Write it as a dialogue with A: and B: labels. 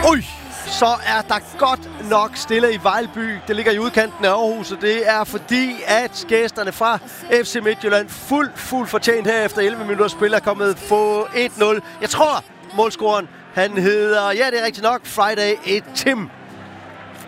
A: Oj! Så er der godt nok stille i Vejlby. Det ligger i udkanten af Aarhus, og det er fordi, at gæsterne fra FC Midtjylland fuldt fortjent her efter 11 minutter spil er kommet få 1-0. Jeg tror, målscoren, han hedder, ja det er rigtigt nok, Friday Tim